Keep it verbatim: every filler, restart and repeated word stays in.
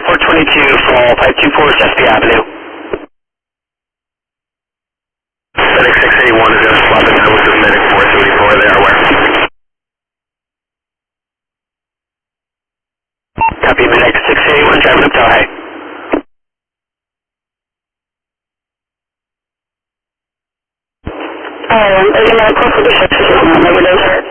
four twenty-two, full five two four Chesapeake Avenue. Medic six eighty-one is going to swap it down with the Medic four seventy-four, they are aware. Copy, Medic six eighty-one, driving up to high. Uh, one thirty-nine, call for the six is on overdose.